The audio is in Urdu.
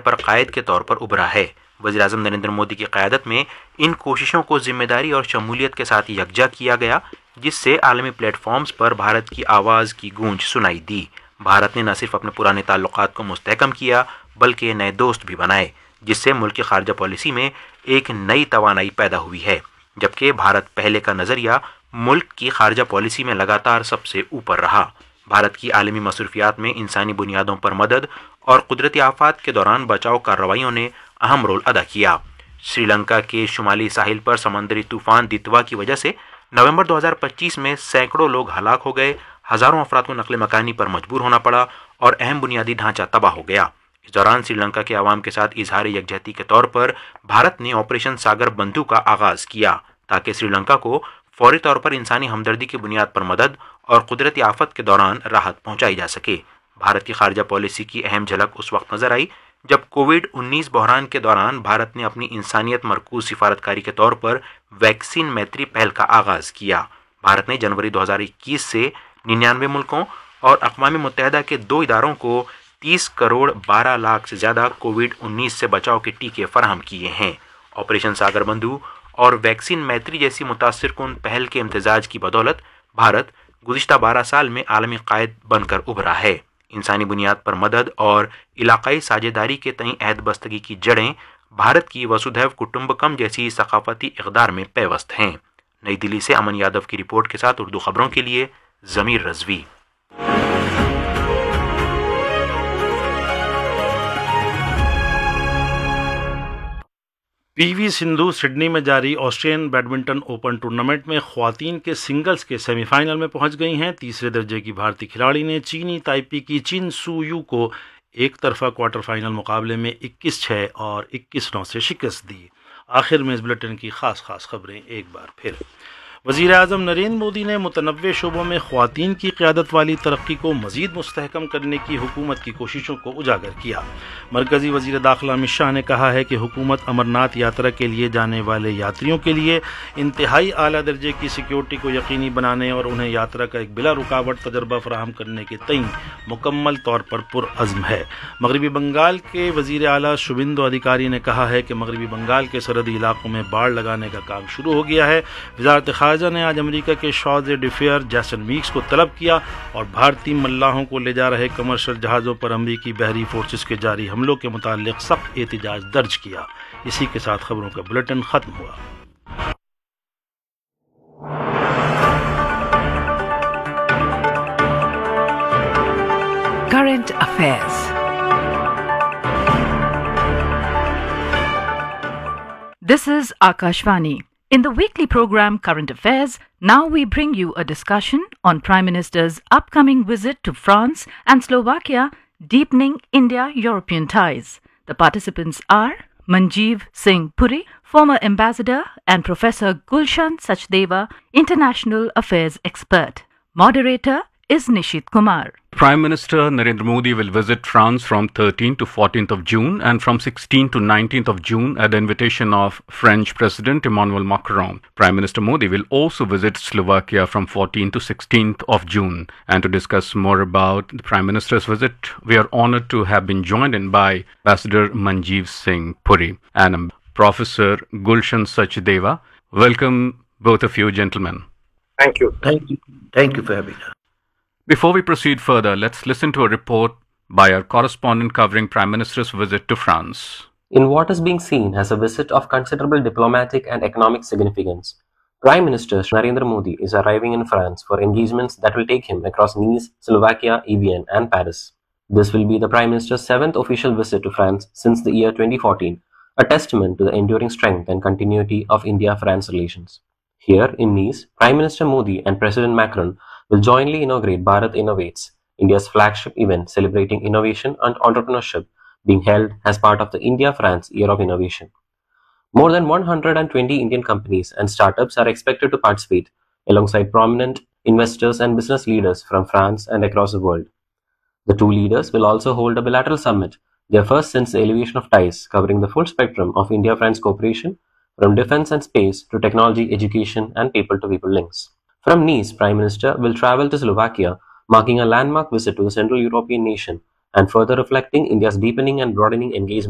پر قائد کے طور پر ابھرا ہے۔ وزیراعظم نریندر مودی کی قیادت میں ان کوششوں کو ذمہ داری اور شمولیت کے ساتھ یکجا کیا گیا، جس سے عالمی پلیٹ فارمز پر بھارت کی آواز کی گونج سنائی دی۔ بھارت نے نہ صرف اپنے پرانے تعلقات کو مستحکم کیا بلکہ نئے دوست بھی بنائے، جس سے ملک کی خارجہ پالیسی میں ایک نئی توانائی پیدا ہوئی ہے، جبکہ بھارت پہلے کا نظریہ ملک کی خارجہ پالیسی میں لگاتار سب سے اوپر رہا۔ بھارت کی عالمی مصروفیات میں انسانی بنیادوں پر مدد اور قدرتی آفات کے دوران بچاؤ کارروائیوں نے اہم رول ادا کیا۔ سری لنکا کے شمالی ساحل پر سمندری طوفان دتوا کی وجہ سے نومبر 2025 میں سینکڑوں لوگ ہلاک ہو گئے، ہزاروں افراد کو نقل مکانی پر مجبور ہونا پڑا اور اہم بنیادی ڈھانچہ تباہ ہو گیا۔ اس دوران سری لنکا کے عوام کے ساتھ اظہار یکجہتی کے طور پر بھارت نے آپریشن ساگر بندھو کا آغاز کیا، تاکہ سری لنکا کو فوری طور پر انسانی ہمدردی کی بنیاد پر مدد اور قدرتی آفت کے دوران راحت پہنچائی جا سکے۔ بھارت کی خارجہ پالیسی کی اہم جھلک اس وقت نظر آئی جب کووڈ-19 بحران کے دوران بھارت نے اپنی انسانیت مرکوز سفارتکاری کے طور پر ویکسین میتری پہل کا آغاز کیا۔ بھارت نے جنوری 2021 سے 99 ملکوں اور اقوام متحدہ کے 2 اداروں کو 30 کروڑ 12 لاکھ سے زیادہ کووڈ-19 سے بچاؤ کے ٹیکے فراہم کیے ہیں۔ آپریشن ساگر بندھو اور ویکسین میتری جیسی متاثر کن پہل کے امتزاج کی بدولت بھارت گزشتہ 12 سال میں عالمی قائد بن کر ابھرا ہے۔ انسانی بنیاد پر مدد اور علاقائی ساجھیداری کے تئیں عہد بستگی کی جڑیں بھارت کی وسودھیو کٹمبکم جیسی ثقافتی اقدار میں پیوست ہیں۔ نئی دلی سے امن یادو کی رپورٹ کے ساتھ اردو خبروں کے لیے ضمیر رضوی۔ پی وی سندھو سڈنی میں جاری آسٹریلین بیڈمنٹن اوپن ٹورنامنٹ میں خواتین کے سنگلز کے سیمی فائنل میں پہنچ گئی ہیں۔ تیسرے درجے کی بھارتی کھلاڑی نے چینی تائپی کی چین سو یو کو ایک طرفہ کوارٹر فائنل مقابلے میں 21-6 اور 21-9 سے شکست دی۔ آخر میں اس بلیٹن کی خاص خبریں ایک بار پھر۔ وزیر اعظم نریندر مودی نے متنوع شعبوں میں خواتین کی قیادت والی ترقی کو مزید مستحکم کرنے کی حکومت کی کوششوں کو اجاگر کیا۔ مرکزی وزیر داخلہ امت شاہ نے کہا ہے کہ حکومت امرناتھ یاترا کے لیے جانے والے یاتریوں کے لیے انتہائی اعلیٰ درجے کی سیکیورٹی کو یقینی بنانے اور انہیں یاترا کا ایک بلا رکاوٹ تجربہ فراہم کرنے کے تئیں مکمل طور پر پرعزم ہے۔ مغربی بنگال کے وزیر اعلیٰ شوبھیندو ادھیکاری نے کہا ہے کہ مغربی بنگال کے سرحدی علاقوں میں باڑ لگانے کا کام شروع ہو گیا ہے۔ وزارت خارجہ نے آج امریکہ کے شارجہ ڈیفیئر جیسن میکس کو طلب کیا اور بھارتی ملاحوں کو لے جا رہے کمرشل جہازوں پر امریکی بحری فورسز کے جاری حملوں کے متعلق سخت احتجاج درج کیا۔ اسی کے ساتھ خبروں کا بلیٹن ختم ہوا۔ Current Affairs. This is Akashvani. In the weekly program Current Affairs, now we bring you a discussion on Prime Minister's upcoming visit to France and Slovakia, deepening India-European ties. The participants are Manjeev Singh Puri, former ambassador, and Professor Gulshan Sachdeva, international affairs expert. Moderator is Nishit Kumar. Prime Minister Narendra Modi will visit France from 13th to 14th of June and from 16th to 19th of June at the invitation of French President Emmanuel Macron. Prime Minister Modi will also visit Slovakia from 14th to 16th of June. And to discuss more about the Prime Minister's visit, we are honored to have been joined in by Ambassador Manjeev Singh Puri and Professor Gulshan Sachdeva. Welcome both of you gentlemen. Thank you. Thank you for having us. Before we proceed further, let's listen to a report by our correspondent covering Prime Minister's visit to France. In what is being seen as a visit of considerable diplomatic and economic significance, Prime Minister Narendra Modi is arriving in France for engagements that will take him across Nice, Slovakia, Evian and Paris. This will be the Prime Minister's 7th official visit to France since the year 2014, a testament to the enduring strength and continuity of India-France relations. Here in Nice, Prime Minister Modi and President Macron will jointly inaugurate Bharat Innovates, India's flagship event celebrating innovation and entrepreneurship, being held as part of the India-France Year of Innovation. More than 120 Indian companies and startups are expected to participate, alongside prominent investors and business leaders from France and across the world. The two leaders will also hold a bilateral summit, their first since the elevation of ties, covering the full spectrum of India-France cooperation, from defense and space to technology, education, and people-to-people links. From Nice, Prime Minister will travel to Slovakia, marking a landmark visit to the Central European nation and further reflecting India's deepening and broadening engagement